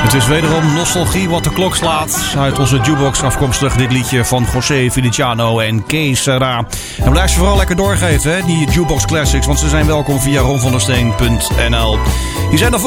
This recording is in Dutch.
Het is wederom nostalgie wat de klok slaat. Uit onze jukebox afkomstig dit liedje van José Feliciano en Kees Serra. En blijf ze vooral lekker doorgeven, hè, die jukebox classics. Want ze zijn welkom via ronvandersteen.nl. Hier zijn er